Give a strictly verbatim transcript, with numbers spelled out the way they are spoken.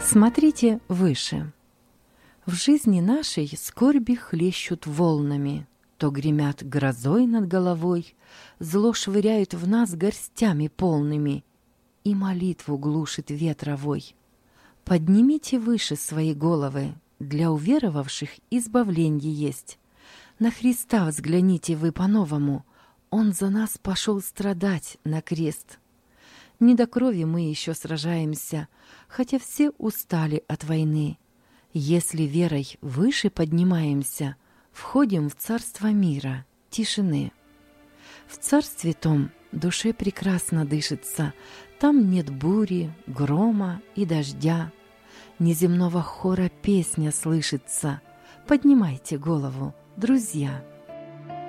Смотрите выше. В жизни нашей скорби хлещут волнами, то гремят грозой над головой, зло швыряют в нас горстями полными, и молитву глушит ветровой. Поднимите выше свои головы, для уверовавших избавленье есть. На Христа взгляните вы по-новому, Он за нас пошел страдать на крест. Не до крови мы еще сражаемся, хотя все устали от войны. Если верой выше поднимаемся, входим в царство мира, тишины. В царстве том душе прекрасно дышится, там нет бури, грома и дождя. Неземного хора песня слышится. Поднимайте голову, друзья.